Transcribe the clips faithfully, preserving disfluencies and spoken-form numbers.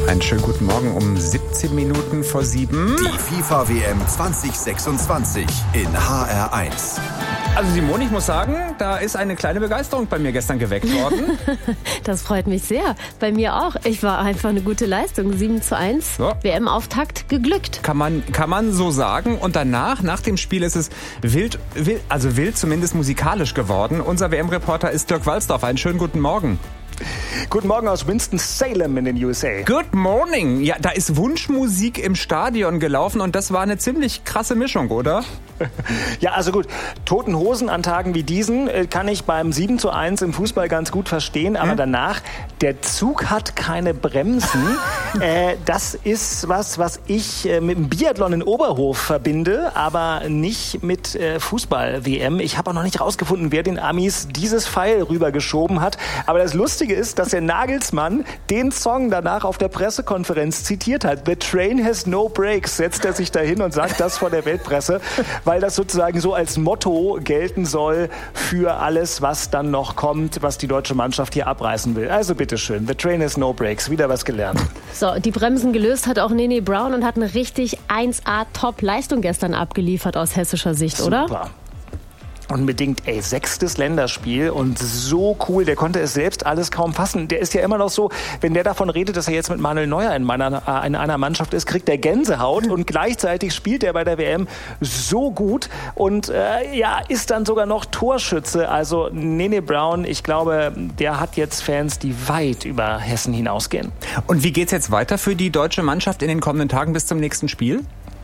Einen schönen guten Morgen um siebzehn Minuten vor sieben. Die FIFA-W M zwanzig sechsundzwanzig in H R eins. Also Simone, ich muss sagen, da ist eine kleine Begeisterung bei mir gestern geweckt worden. Das freut mich sehr. Bei mir auch. Ich war einfach eine gute Leistung. sieben zu eins. Ja. W M-Auftakt geglückt. Kann man, kann man so sagen. Und danach, nach dem Spiel ist es wild, wild, also wild zumindest musikalisch geworden. Unser W M-Reporter ist Dirk Walzdorf. Einen schönen guten Morgen. Guten Morgen aus Winston-Salem in den U S A. Good morning. Ja, da ist Wunschmusik im Stadion gelaufen und das war eine ziemlich krasse Mischung, oder? Ja, also gut, Toten Hosen an Tagen wie diesen kann ich beim sieben zu eins im Fußball ganz gut verstehen, aber hm? danach, der Zug hat keine Bremsen. äh, das ist was, was ich äh, mit dem Biathlon in Oberhof verbinde, aber nicht mit äh, Fußball-W M. Ich habe auch noch nicht rausgefunden, wer den Amis dieses Pfeil rübergeschoben hat, aber das Lustige ist, dass der Nagelsmann den Song danach auf der Pressekonferenz zitiert hat. The train has no brakes, setzt er sich dahin und sagt das vor der Weltpresse, weil das sozusagen so als Motto gelten soll für alles, was dann noch kommt, was die deutsche Mannschaft hier abreißen will. Also bitteschön, the train has no brakes, wieder was gelernt. So, die Bremsen gelöst hat auch Nene Brown und hat eine richtig eins A Top-Leistung gestern abgeliefert aus hessischer Sicht, Super. Oder? Super. Unbedingt, ey, sechstes Länderspiel und so cool, der konnte es selbst alles kaum fassen. Der ist ja immer noch so, wenn der davon redet, dass er jetzt mit Manuel Neuer in, meiner, äh, in einer Mannschaft ist, kriegt er Gänsehaut und gleichzeitig spielt er bei der W M so gut und äh, ja, ist dann sogar noch Torschütze. Also Nene Brown, ich glaube, der hat jetzt Fans, die weit über Hessen hinausgehen. Und wie geht's jetzt weiter für die deutsche Mannschaft in den kommenden Tagen bis zum nächsten Spiel?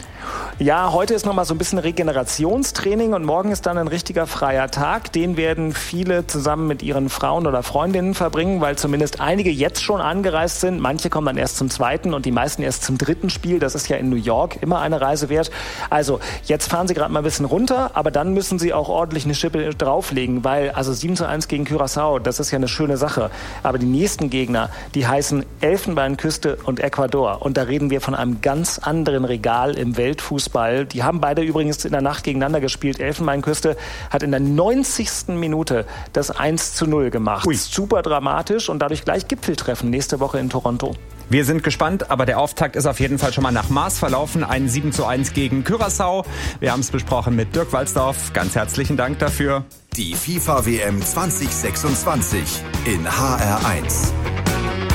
Ja, heute ist noch mal so ein bisschen Regenerationstraining und morgen ist dann ein richtiger freier Tag. Den werden viele zusammen mit ihren Frauen oder Freundinnen verbringen, weil zumindest einige jetzt schon angereist sind. Manche kommen dann erst zum zweiten und die meisten erst zum dritten Spiel. Das ist ja in New York immer eine Reise wert. Also jetzt fahren sie gerade mal ein bisschen runter, aber dann müssen sie auch ordentlich eine Schippe drauflegen, weil also sieben zu eins gegen Curaçao, das ist ja eine schöne Sache. Aber die nächsten Gegner, die heißen Elfenbeinküste und Ecuador. Und da reden wir von einem ganz anderen Regal im Weltfußball. Die haben beide übrigens in der Nacht gegeneinander gespielt. Elfenbeinküste hat in der neunzigsten Minute das eins zu null gemacht. Ui. Super dramatisch und dadurch gleich Gipfeltreffen nächste Woche in Toronto. Wir sind gespannt, aber der Auftakt ist auf jeden Fall schon mal nach Maß verlaufen. Ein sieben zu eins gegen Curaçao. Wir haben es besprochen mit Dirk Walzdorf. Ganz herzlichen Dank dafür. Die FIFA-W M zwanzig sechsundzwanzig in H R eins.